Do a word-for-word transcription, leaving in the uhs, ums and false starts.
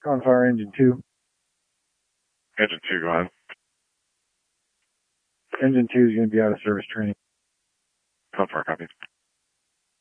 Confire engine two. Engine two, go ahead. Engine two is going to be out of service training. Confire, copy.